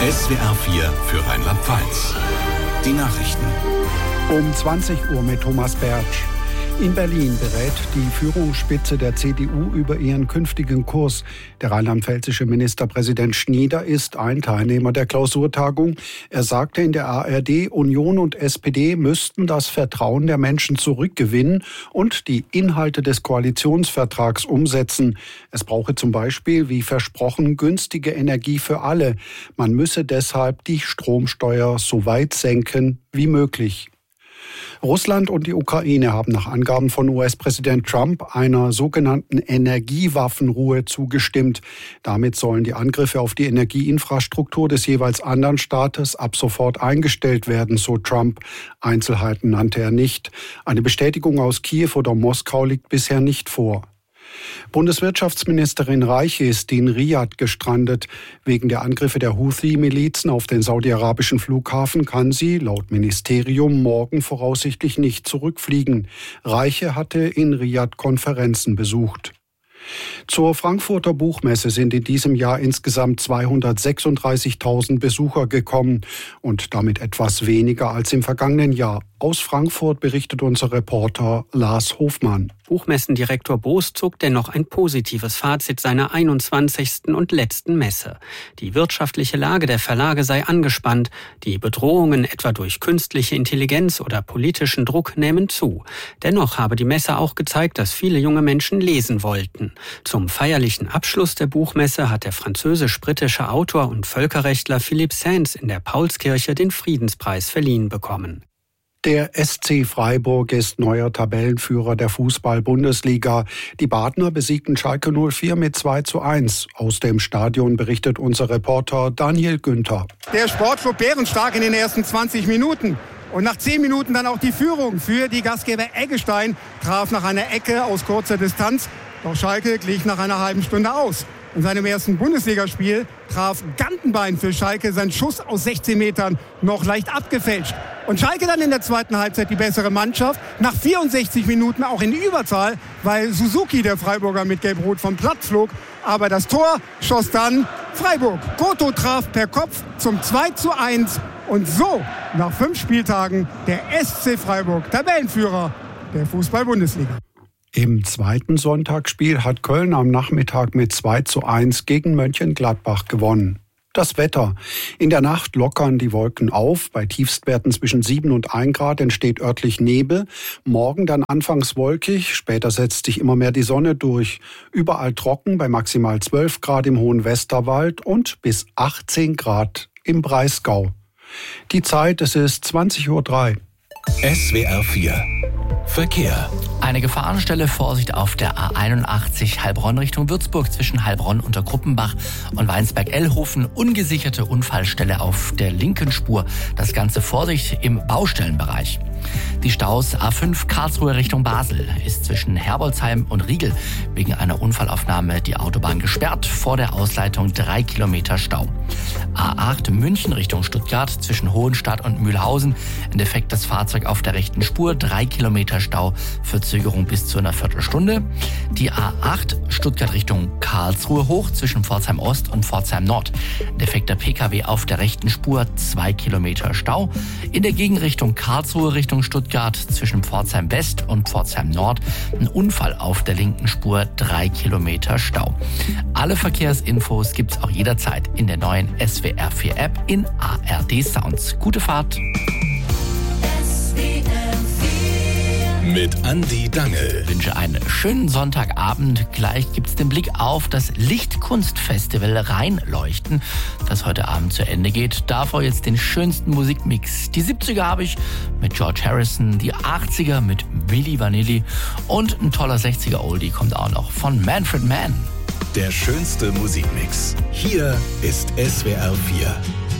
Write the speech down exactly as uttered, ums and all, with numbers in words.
S W R vier für Rheinland-Pfalz. Die Nachrichten. Um zwanzig Uhr mit Thomas Bertsch. In Berlin berät die Führungsspitze der C D U über ihren künftigen Kurs. Der rheinland-pfälzische Ministerpräsident Schnieder ist ein Teilnehmer der Klausurtagung. Er sagte in der A R D, Union und S P D müssten das Vertrauen der Menschen zurückgewinnen und die Inhalte des Koalitionsvertrags umsetzen. Es brauche zum Beispiel, wie versprochen, günstige Energie für alle. Man müsse deshalb die Stromsteuer so weit senken wie möglich. Russland und die Ukraine haben nach Angaben von U S-Präsident Trump einer sogenannten Energiewaffenruhe zugestimmt. Damit sollen die Angriffe auf die Energieinfrastruktur des jeweils anderen Staates ab sofort eingestellt werden, so Trump. Einzelheiten nannte er nicht. Eine Bestätigung aus Kiew oder Moskau liegt bisher nicht vor. Bundeswirtschaftsministerin Reiche ist in Riad gestrandet. Wegen der Angriffe der Houthi-Milizen auf den saudi-arabischen Flughafen kann sie, laut Ministerium, morgen voraussichtlich nicht zurückfliegen. Reiche hatte in Riad Konferenzen besucht. Zur Frankfurter Buchmesse sind in diesem Jahr insgesamt zweihundertsechsunddreißigtausend Besucher gekommen und damit etwas weniger als im vergangenen Jahr. Aus Frankfurt berichtet unser Reporter Lars Hofmann. Buchmessendirektor Boos zog dennoch ein positives Fazit seiner einundzwanzigsten und letzten Messe. Die wirtschaftliche Lage der Verlage sei angespannt, die Bedrohungen etwa durch künstliche Intelligenz oder politischen Druck nehmen zu. Dennoch habe die Messe auch gezeigt, dass viele junge Menschen lesen wollten. Zum feierlichen Abschluss der Buchmesse hat der französisch-britische Autor und Völkerrechtler Philippe Sands in der Paulskirche den Friedenspreis verliehen bekommen. Der S C Freiburg ist neuer Tabellenführer der Fußball-Bundesliga. Die Badener besiegten Schalke null vier mit zwei zu eins. Aus dem Stadion berichtet unser Reporter Daniel Günther. Der Sportclub bärenstark in den ersten zwanzig Minuten. Und nach zehn Minuten dann auch die Führung für die Gastgeber Eggestein. Traf nach einer Ecke aus kurzer Distanz. Doch Schalke glich nach einer halben Stunde aus. In seinem ersten Bundesligaspiel traf Gantenbein für Schalke seinen Schuss aus sechzehn Metern noch leicht abgefälscht. Und Schalke dann in der zweiten Halbzeit die bessere Mannschaft. Nach vierundsechzig Minuten auch in Überzahl, weil Suzuki, der Freiburger, mit Gelb-Rot vom Platz flog. Aber das Tor schoss dann Freiburg. Goto traf per Kopf zum zwei zu eins. Und so, nach fünf Spieltagen, der S C Freiburg, Tabellenführer der Fußball-Bundesliga. Im zweiten Sonntagsspiel hat Köln am Nachmittag mit zwei zu eins gegen Mönchengladbach gewonnen. Das Wetter. In der Nacht lockern die Wolken auf. Bei Tiefstwerten zwischen sieben und ein Grad entsteht örtlich Nebel. Morgen dann anfangs wolkig, später setzt sich immer mehr die Sonne durch. Überall trocken bei maximal zwölf Grad im hohen Westerwald und bis achtzehn Grad im Breisgau. Die Zeit, es ist zwanzig Uhr drei. S W R vier Verkehr. Eine Gefahrenstelle, Vorsicht auf der A einundachtzig Heilbronn Richtung Würzburg zwischen Heilbronn unter Gruppenbach und Weinsberg-Ellhofen. Ungesicherte Unfallstelle auf der linken Spur. Das Ganze Vorsicht im Baustellenbereich. Die Staus A fünf Karlsruhe Richtung Basel ist zwischen Herbolzheim und Riegel wegen einer Unfallaufnahme die Autobahn gesperrt. Vor der Ausleitung drei Kilometer Stau. A acht München Richtung Stuttgart zwischen Hohenstadt und Mühlhausen. Ein defektes Fahrzeug auf der rechten Spur. Drei Kilometer Stau. Verzögerung bis zu einer Viertelstunde. Die A acht Stuttgart Richtung Karlsruhe hoch zwischen Pforzheim Ost und Pforzheim Nord. Ein defekter P K W auf der rechten Spur. Zwei Kilometer Stau. In der Gegenrichtung Karlsruhe Richtung Stuttgart zwischen Pforzheim West und Pforzheim Nord. Ein Unfall auf der linken Spur, drei Kilometer Stau. Alle Verkehrsinfos gibt's auch jederzeit in der neuen S W R vier App in A R D Sounds. Gute Fahrt! Mit Andi Dangel. Ich wünsche einen schönen Sonntagabend. Gleich gibt's den Blick auf das Lichtkunstfestival Rheinleuchten, das heute Abend zu Ende geht. Davor jetzt den schönsten Musikmix. Die siebziger habe ich mit George Harrison, die achtziger mit Milli Vanilli und ein toller sechziger Oldie kommt auch noch von Manfred Mann. Der schönste Musikmix. Hier ist S W R vier.